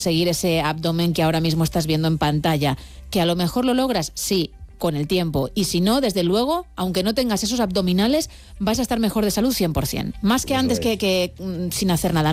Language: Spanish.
conseguir ese abdomen que ahora mismo estás viendo en pantalla. ¿Que a lo mejor lo logras? Sí, con el tiempo. Y si no, desde luego, aunque no tengas esos abdominales, vas a estar mejor de salud 100%. Más que Eso antes es. que sin hacer nada.